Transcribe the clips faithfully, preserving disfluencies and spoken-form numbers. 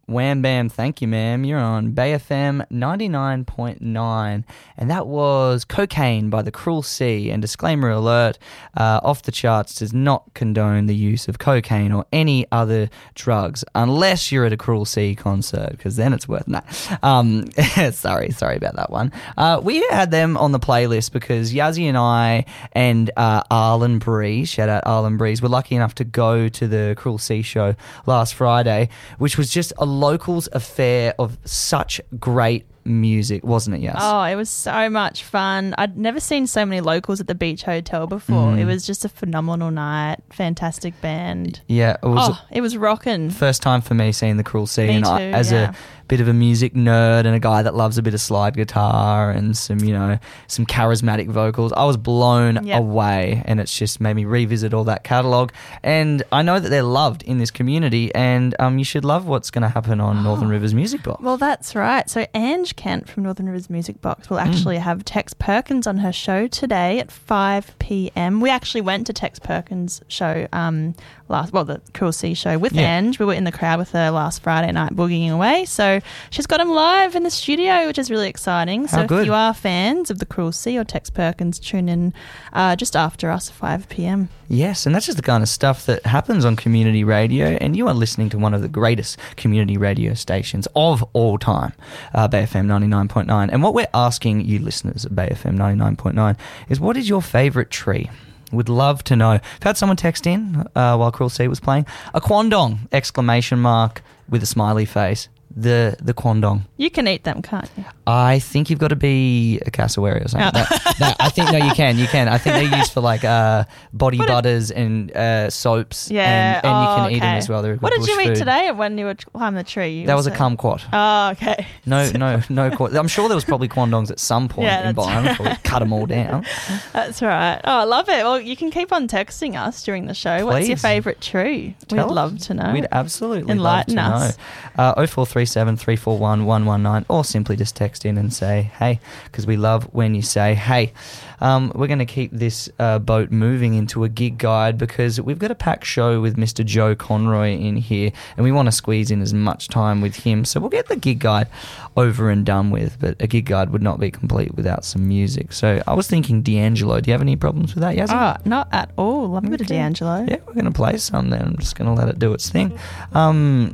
Wham Bam, thank you, ma'am. You're on Bay F M ninety-nine point nine. And that was Cocaine by The Cruel Sea. And disclaimer alert, uh, Off the Charts does not condone the use of cocaine or any other drugs unless you're at a Cruel Sea concert, because then it's worth that. Um, sorry, sorry about that one. Uh, we had them on the playlist because Yazzie and I and uh, Arlen Breeze, shout out Arlen Breeze, were lucky enough to go to the Cruel Sea show last Friday, which was just a locals affair of such great music, wasn't it? Yes. Oh, it was so much fun. I'd never seen so many locals at the Beach Hotel before. Mm. It was just a phenomenal night. Fantastic band. Yeah, it was. Oh, it was rocking. First time for me seeing the Cruel Sea, me and too, I, as yeah. a bit of a music nerd and a guy that loves a bit of slide guitar and some, you know, some charismatic vocals, I was blown yep. away, and it's just made me revisit all that catalogue. And I know that they're loved in this community, and um, you should love what's going to happen on oh. Northern Rivers Music Box. Well, that's right. So Ange Kent from Northern Rivers Music Box will actually mm. have Tex Perkins on her show today at five p.m. We actually went to Tex Perkins' show um, last, well, the Cruel Sea show with yeah. Ange. We were in the crowd with her last Friday night boogieing away. So she's got him live in the studio, which is really exciting. So How good. If you are fans of the Cruel Sea or Tex Perkins, tune in uh, just after us at five p.m. Yes, and that's just the kind of stuff that happens on community radio, and you are listening to one of the greatest community radio stations of all time, uh, Bay F M ninety-nine point nine. And what we're asking you listeners at Bay F M ninety-nine point nine is, what is your favourite tree? Would love to know. I've had someone text in uh, while Cruel Sea was playing. A quandong, exclamation mark, with a smiley face. The the quandong. You can eat them, can't you? I think you've got to be a cassowary or something. Oh. no, no, I think, no, you can. You can. I think they're used for like uh, body what butters a- and uh, soaps. Yeah. And, and oh, you can okay. eat them as well. They're what did you eat food. today when you were climbing the tree? You that was a a kumquat. Oh, okay. No, no, no. Qu- I'm sure there was probably quandongs at some point yeah, in Byron. Right. Probably cut them all down. That's right. Oh, I love it. Well, you can keep on texting us during the show. Please. What's your favourite tree? Tell We'd us. love to know. We'd absolutely Enlighten love to us. know. Uh, oh four three seven, three four one, one one nine, or simply just text in and say hey, because we love when you say hey. Um, we're going to keep this uh, boat moving into a gig guide because we've got a packed show with Mister Joe Conroy in here, and we want to squeeze in as much time with him. So we'll get the gig guide over and done with, but a gig guide would not be complete without some music. So I was thinking D'Angelo. Do you have any problems with that, Yazzie? Oh, not at all. Love a bit of Okay. D'Angelo. Yeah, we're going to play some then. I'm just going to let it do its thing. Um,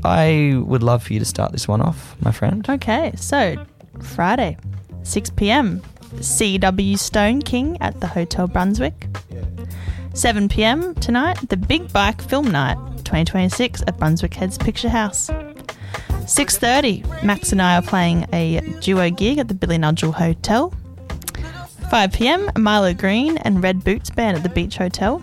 I would love for you to start this one off, my friend. Okay, so Friday, six p.m, C W Stone King at the Hotel Brunswick. seven p.m. tonight, the Big Bike Film Night twenty twenty-six at Brunswick Heads Picture House. six thirty, Max and I are playing a duo gig at the Billy Nudgel Hotel. five p.m, Milo Green and Red Boots Band at the Beach Hotel.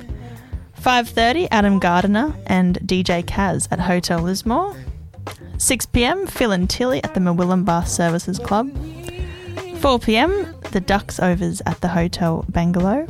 five thirty, Adam Gardiner and D J Kaz at Hotel Lismore. six p.m, Phil and Tilly at the Mawillam Bath Services Club. four p.m, the Ducks Overs at the Hotel Bangalow.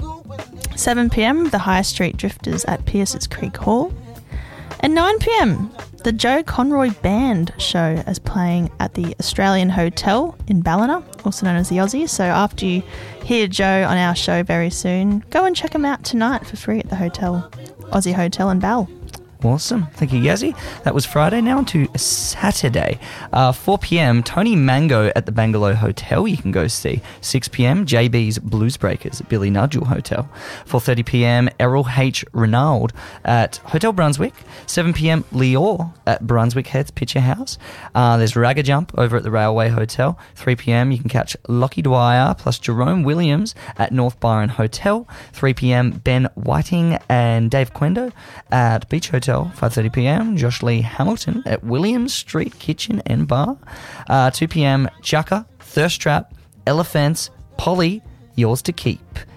seven p.m, the High Street Drifters at Pierce's Creek Hall. And nine p.m, the Joe Conroy Band show is playing at the Australian Hotel in Ballina, also known as the Aussie. So after you hear Joe on our show very soon, go and check him out tonight for free at the hotel, Aussie Hotel in Ball. Awesome. Thank you, Yazzie. That was Friday. Now on to Saturday. Uh, four p.m, Tony Mango at the Bangalow Hotel you can go see. six p.m, J B's Blues Breakers at Billy Nudgel Hotel. four thirty p.m, Errol H. Renauld at Hotel Brunswick. seven p.m, Lior at Brunswick Heads Picture House. Uh, there's Ragga Jump over at the Railway Hotel. three p.m, you can catch Lockie Dwyer plus Jerome Williams at North Byron Hotel. three p.m, Ben Whiting and Dave Quendo at Beach Hotel. five thirty p.m, Josh Lee Hamilton at Williams Street Kitchen and Bar. Uh, two p.m, Chaka, Thirst Trap, Elephants, Polly, Yours to Keep.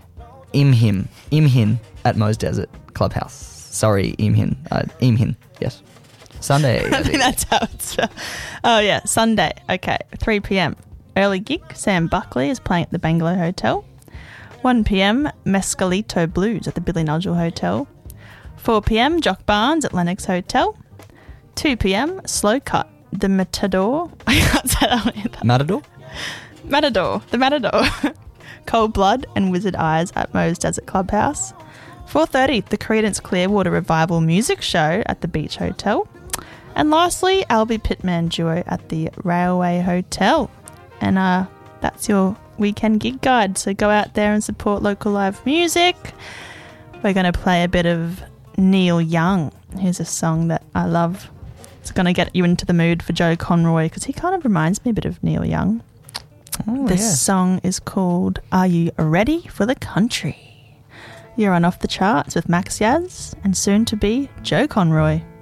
Imhin, Imhin at Moe's Desert Clubhouse. Sorry, Imhin. Uh, Imhin, yes. Sunday. I think that's how it's spelled. Oh, yeah, Sunday. Okay, three p.m. Early gig, Sam Buckley is playing at the Bangalow Hotel. one p.m, Mescalito Blues at the Billy Nudgel Hotel. four p.m, Jock Barnes at Lennox Hotel. two p.m, Slow Cut, the Matador. I can't say that either. Matador? Matador, the Matador. Cold Blood and Wizard Eyes at Moe's Desert Clubhouse. four thirty, the Creedence Clearwater Revival Music Show at the Beach Hotel. And lastly, Albie Pitman Duo at the Railway Hotel. And uh, that's your weekend gig guide. So go out there and support local live music. We're going to play a bit of Neil Young. Here's a song that I love. It's going to get you into the mood for Joe Conroy because he kind of reminds me a bit of Neil Young. Oh, this yeah. song is called Are You Ready for the Country? You're on Off the Charts with Max Yaz and soon to be Joe Conroy.